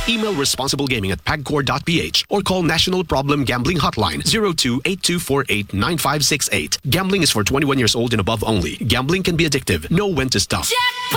Email responsiblegaming@pagcor.ph or call National Problem Gambling Hotline 02-8248-9568. Gambling is for 21 years old and above only. Gambling can be addictive. Know when to stop.